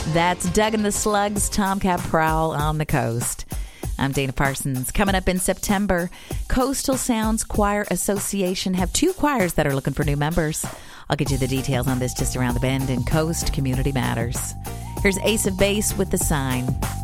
That's Doug and the Slugs, Tomcat Prowl on the Coast. I'm Dana Parsons. Coming up in September, Coastal Sounds Choir Association have 2 choirs that are looking for new members. I'll get you the details on this just around the bend in Coast Community Matters. Here's Ace of Base with The Sign.